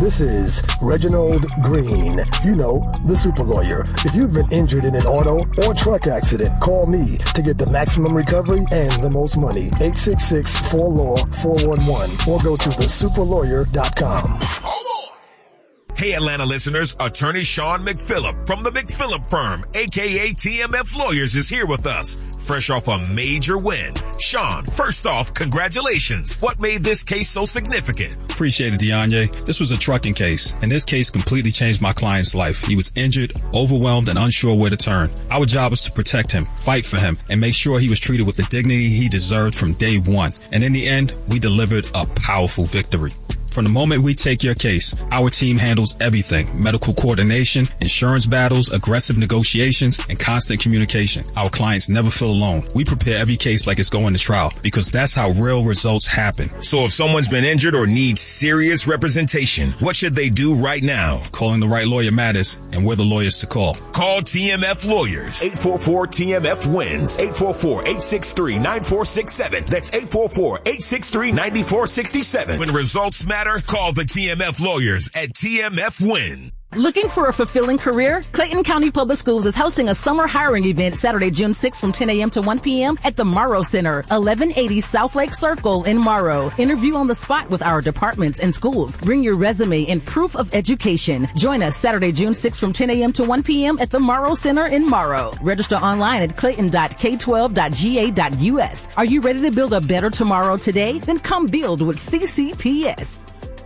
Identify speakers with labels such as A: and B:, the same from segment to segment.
A: This is Reginald Green. You know, the super lawyer. If you've been injured in an auto or truck accident, call me to get the maximum recovery and the most money. 866-4LAW-411 or go to thesuperlawyer.com.
B: Hey, Atlanta listeners, attorney Sean McPhillip from the McPhillip Firm, a.k.a. TMF Lawyers, is here with us, fresh off a major win. Sean, first off, congratulations. What made this case so significant?
C: Appreciate it, Deanye. This was a trucking case, and this case completely changed my client's life. He was injured, overwhelmed, and unsure where to turn. Our job was to protect him, fight for him, and make sure he was treated with the dignity he deserved from day one. And in the end, we delivered a powerful victory. From the moment we take your case, our team handles everything: medical coordination, insurance battles, aggressive negotiations, and constant communication. Our clients never feel alone. We prepare every case like it's going to trial because that's how real results happen.
B: So if someone's been injured or needs serious representation, what should they do right now?
C: Calling the right lawyer matters, and we're the lawyers to call.
B: Call TMF Lawyers. 844-TMF-WINS. 844-863-9467. That's 844-863-9467. When results matter, call the TMF Lawyers at TMF Win.
D: Looking for a fulfilling career? Clayton County Public Schools is hosting a summer hiring event Saturday, June 6th from 10 a.m. to 1 p.m. at the Morrow Center, 1180 South Lake Circle in Morrow. Interview on the spot with our departments and schools. Bring your resume and proof of education. Join us Saturday, June 6th from 10 a.m. to 1 p.m. at the Morrow Center in Morrow. Register online at clayton.k12.ga.us. Are you ready to build a better tomorrow today? Then come build with CCPS.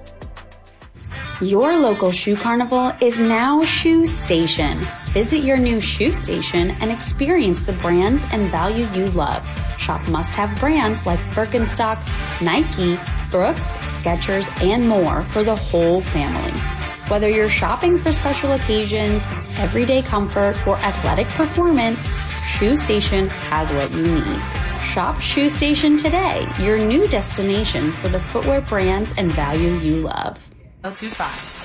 E: Your local shoe carnival is now Shoe Station. Visit your new Shoe Station and experience the brands and value you love. Shop must-have brands like Birkenstock, Nike, Brooks, Skechers, and more for the whole family. Whether you're shopping for special occasions, everyday comfort, or athletic performance, Shoe Station has what you need. Shop Shoe Station today, your new destination for the footwear brands and value you love.
F: 025.